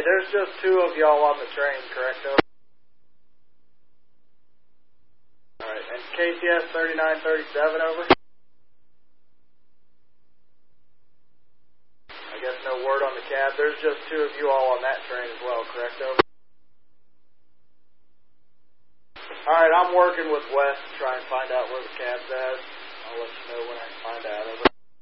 Hey, there's just two of y'all on the train, correct? Over. Alright, and KTS 3937, over. I guess no word on the cab. There's just two of you all on that train as well, correct? Over. Alright, I'm working with Wes to try and find out where the cab's at. I'll let you know when I find out. Over.